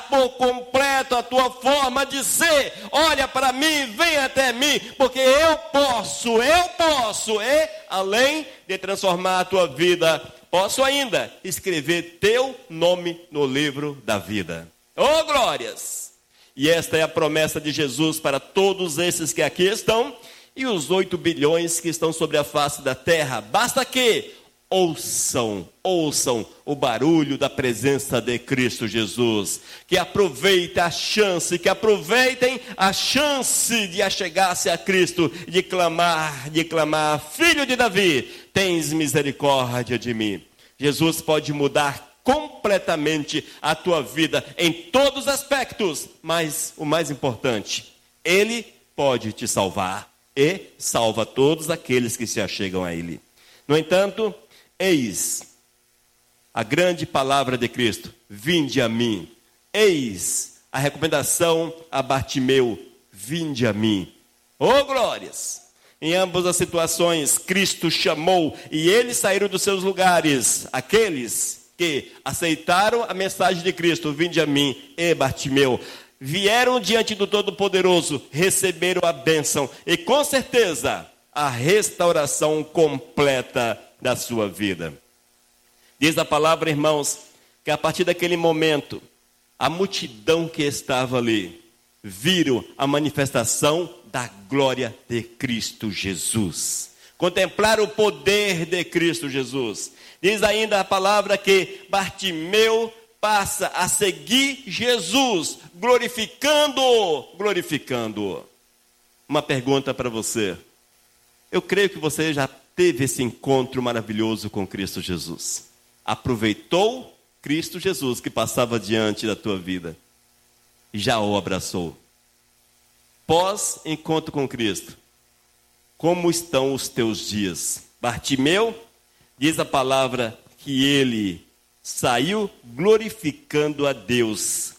mudar por completo a tua forma de ser. Olha para mim, vem até mim, porque eu posso, e além de transformar a tua vida, posso ainda escrever teu nome no livro da vida. Oh, glórias! E esta é a promessa de Jesus para todos esses que aqui estão e os 8 bilhões que estão sobre a face da terra. Basta que ouçam o barulho da presença de Cristo Jesus. Que aproveitem a chance de achegar-se a Cristo, de clamar, Filho de Davi, tens misericórdia de mim. Jesus pode mudar completamente a tua vida em todos os aspectos, mas o mais importante, Ele pode te salvar e salva todos aqueles que se achegam a Ele. No entanto, eis a grande palavra de Cristo: vinde a mim. Eis a recomendação a Bartimeu: vinde a mim. Oh, glórias! Em ambas as situações, Cristo chamou e eles saíram dos seus lugares. Aqueles que aceitaram a mensagem de Cristo, vinde a mim, e Bartimeu, vieram diante do Todo-Poderoso, receberam a bênção e com certeza a restauração completa da sua vida. Diz a palavra, irmãos, que a partir daquele momento, a multidão que estava ali, viram a manifestação da glória de Cristo Jesus. Contemplaram o poder de Cristo Jesus. Diz ainda a palavra que Bartimeu passa a seguir Jesus, glorificando-o. Uma pergunta para você. Eu creio que você já teve esse encontro maravilhoso com Cristo Jesus. Aproveitou Cristo Jesus que passava diante da tua vida e já o abraçou. Pós-encontro com Cristo, como estão os teus dias? Bartimeu, diz a palavra que ele saiu glorificando a Deus.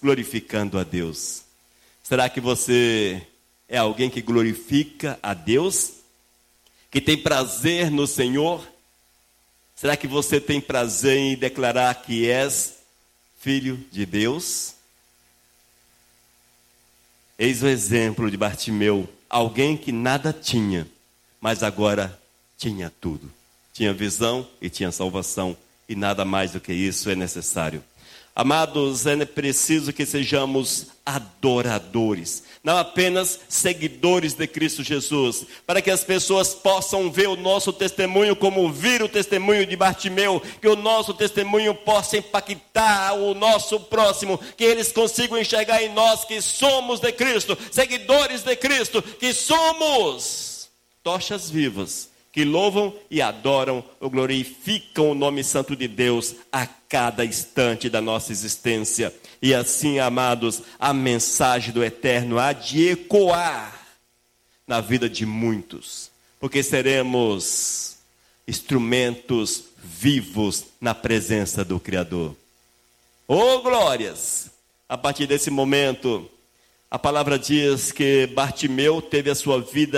Será que você é alguém que glorifica a Deus? Que tem prazer no Senhor? Será que você tem prazer em declarar que és filho de Deus? Eis o exemplo de Bartimeu, alguém que nada tinha, mas agora tinha tudo. Tinha visão e tinha salvação, e nada mais do que isso é necessário. Amados, é preciso que sejamos adoradores, não apenas seguidores de Cristo Jesus, para que as pessoas possam ver o nosso testemunho como viram o testemunho de Bartimeu, que o nosso testemunho possa impactar o nosso próximo, que eles consigam enxergar em nós que somos de Cristo, seguidores de Cristo, que somos tochas vivas, que louvam e adoram ou glorificam o nome santo de Deus a cada instante da nossa existência. E assim, amados, a mensagem do Eterno há de ecoar na vida de muitos, porque seremos instrumentos vivos na presença do Criador. Oh, glórias! A partir desse momento, a palavra diz que Bartimeu teve a sua vida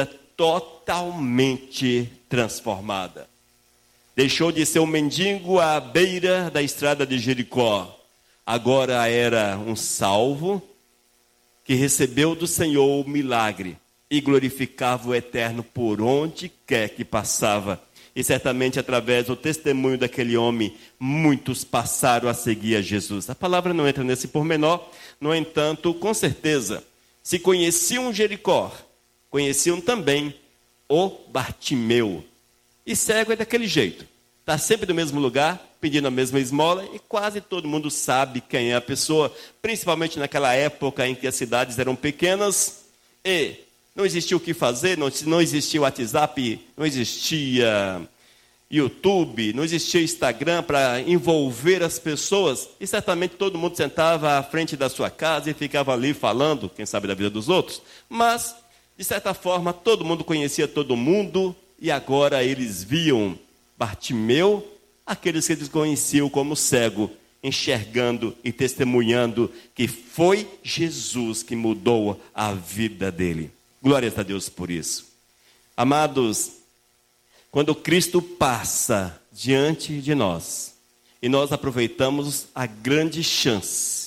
totalmente transformada. Deixou de ser um mendigo à beira da estrada de Jericó. Agora era um salvo que recebeu do Senhor o milagre e glorificava o Eterno por onde quer que passava. E certamente através do testemunho daquele homem, muitos passaram a seguir a Jesus. A palavra não entra nesse pormenor, no entanto, com certeza, se conheciam Jericó, conheciam também o Bartimeu. E cego é daquele jeito. Está sempre no mesmo lugar, pedindo a mesma esmola, e quase todo mundo sabe quem é a pessoa, principalmente naquela época em que as cidades eram pequenas, e não existia o que fazer, não existia WhatsApp, não existia YouTube, não existia Instagram para envolver as pessoas, e certamente todo mundo sentava à frente da sua casa e ficava ali falando, quem sabe da vida dos outros, mas de certa forma todo mundo conhecia todo mundo, e agora eles viam Bartimeu, aqueles que eles conheciam como cego, enxergando e testemunhando que foi Jesus que mudou a vida dele. Glórias a Deus por isso. Amados, quando Cristo passa diante de nós, e nós aproveitamos a grande chance